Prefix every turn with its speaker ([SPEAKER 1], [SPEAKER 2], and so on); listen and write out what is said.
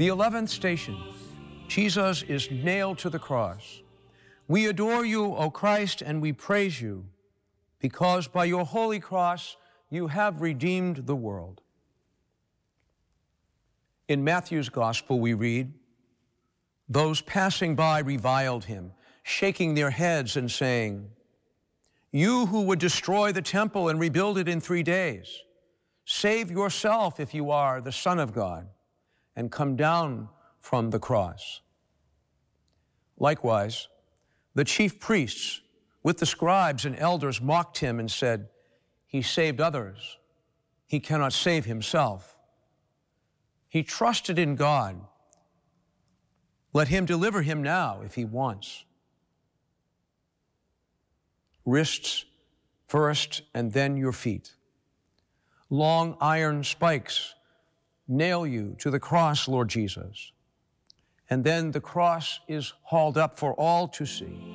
[SPEAKER 1] The 11th station, Jesus is nailed to the cross. We adore you, O Christ, and we praise you, because by your holy cross you have redeemed the world. In Matthew's gospel we read, those passing by reviled him, shaking their heads and saying, "You who would destroy the temple and rebuild it in 3 days, save yourself if you are the Son of God, and come down from the cross." Likewise, the chief priests with the scribes and elders mocked him and said, "He saved others. He cannot save himself. He trusted in God. Let him deliver him now if he wants." Wrists first and then your feet. Long iron spikes nail you to the cross, Lord Jesus. And then the cross is hauled up for all to see.